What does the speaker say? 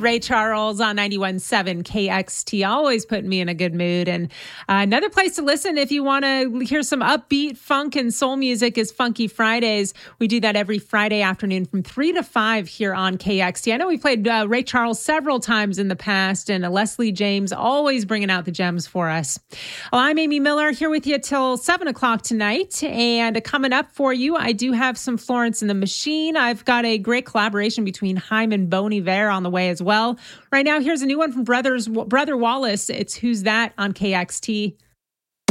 Ray Charles on 91.7 KXT, always putting me in a good mood. And another place to listen if you want to hear some upbeat funk and soul music is Funky Fridays. We do that every Friday afternoon from 3 to 5 here on KXT. I know we played Ray Charles several times in the past, and Leslie James always bringing out the gems for us. Well, I'm Amy Miller here with you till 7 o'clock tonight. And coming up for you, I do have some Florence and the Machine. I've got a great collaboration between Haim and Bon Iver on the way as well. Right now, here's a new one from Brother Wallace. It's Who's That on KXT.